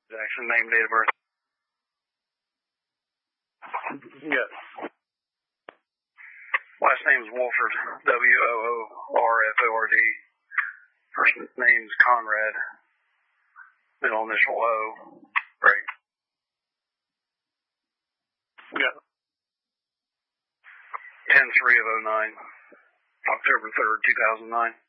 Jackson, name, date of birth. Yes. Last name is Wolford, Woorford. First name is Conrad. Middle initial O. Right. Yeah. 10/3/09, October 3rd, 2009.